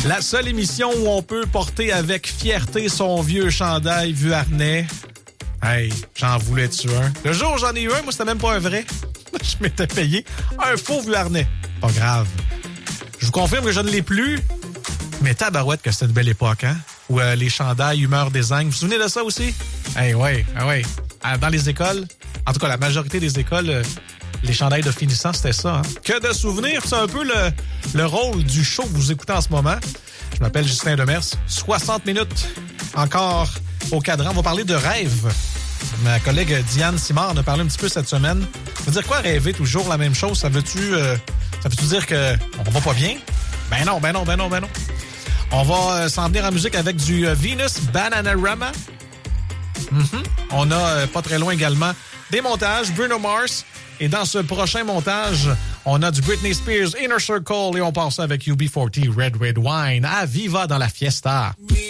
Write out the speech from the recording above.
La seule émission où on peut porter avec fierté son vieux chandail Vuarnet. Hey, j'en voulais-tu un? Le jour où j'en ai eu un, moi, c'était même pas un vrai. Je m'étais payé un faux Vuarnet. Pas grave. Je vous confirme que je ne l'ai plus. Mais tabarouette que c'était une belle époque, hein? Où les chandails Humeur Design. Vous vous souvenez de ça aussi? Hey, ouais. Dans les écoles, en tout cas, la majorité des écoles, les chandails de finissant, c'était ça, hein? Que de souvenirs! C'est un peu le rôle du show que vous écoutez en ce moment. Je m'appelle Justin Demers. 60 minutes encore au cadran. On va parler de rêve. Ma collègue Diane Simard en a parlé un petit peu cette semaine. Ça veut dire quoi, rêver toujours la même chose? Ça veut-tu dire qu'on va pas bien? Ben non. On va s'en venir en musique avec du Venus Bananarama. On a pas très loin également des montages, Bruno Mars. Et dans ce prochain montage, on a du Britney Spears, Inner Circle. Et on passe avec UB40, Red Red Wine. À Viva dans la fiesta.